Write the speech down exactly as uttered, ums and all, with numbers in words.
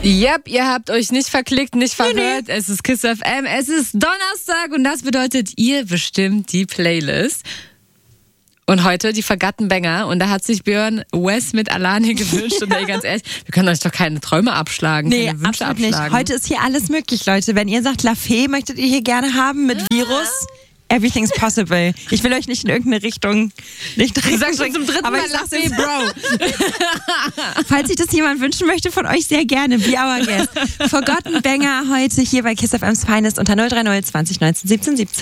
Yep, ihr habt euch nicht verklickt, nicht verhört. Es ist Kiss F M, es ist Donnerstag und das bedeutet, ihr bestimmt die Playlist. Und heute die Forgotten Banger und da hat sich Björn Wes mit Alane gewünscht und ey, ganz ehrlich, wir können euch doch keine Träume abschlagen, nee, keine Wünsche absolut abschlagen. Nicht. Heute ist hier alles möglich, Leute. Wenn ihr sagt, La Fee möchtet ihr hier gerne haben mit Virus, everything's possible. Ich will euch nicht in irgendeine Richtung nicht Du sagst schon zum dritten aber Mal ich La sag's Fee, jetzt- Bro. Falls sich das jemand wünschen möchte von euch, sehr gerne. Be our guest. Forgotten Banger heute hier bei Kiss F M's Finest unter null drei null zwanzig neunzehn siebzehn siebzehn.